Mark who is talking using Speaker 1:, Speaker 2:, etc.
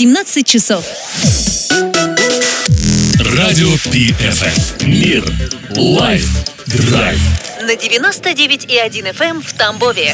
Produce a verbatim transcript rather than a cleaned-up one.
Speaker 1: семнадцать часов.
Speaker 2: Радио Пи Эф Эм. Мир. Лайф. Драйв.
Speaker 1: На девяносто девять и один эф эм в Тамбове.